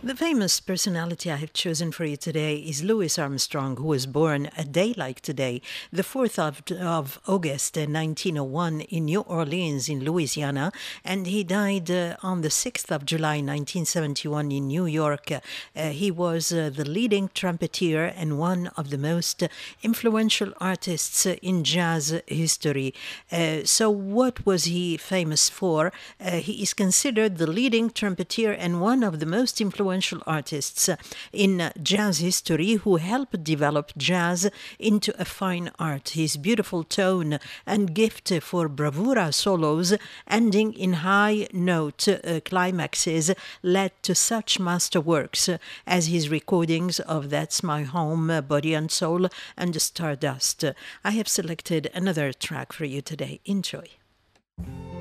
The famous personality I have chosen for you today is Louis Armstrong, who was born a day like today, the 4th of August 1901 in New Orleans in Louisiana, and he died on the 6th of July 1971 in New York. He was the leading trumpeter and one of the most influential artists in jazz history. So what was he famous for? He is considered the leading trumpeter and one of the most influential artists in jazz history who helped develop jazz into a fine art. His beautiful tone and gift for bravura solos ending in high note climaxes led to such masterworks as his recordings of That's My Home, Body and Soul, and Stardust. I have selected another track for you today. Enjoy.